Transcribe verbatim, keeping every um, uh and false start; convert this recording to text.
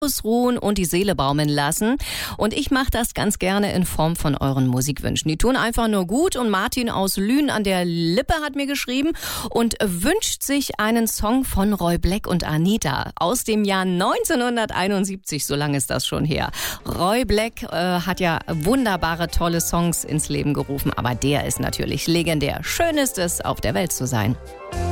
ausruhen und die Seele baumeln lassen. Und ich mache das ganz gerne in Form von euren Musikwünschen. Die tun einfach nur gut. Und Martin aus Lünen an der Lippe hat mir geschrieben und wünscht sich einen Song von Roy Black und Anita aus dem Jahr neunzehnhunderteinundsiebzig. So lange ist das schon her. Roy Black äh, hat ja wunderbare, tolle Songs ins Leben gerufen. Aber der ist natürlich legendär. Schön ist es, auf der Welt zu sein.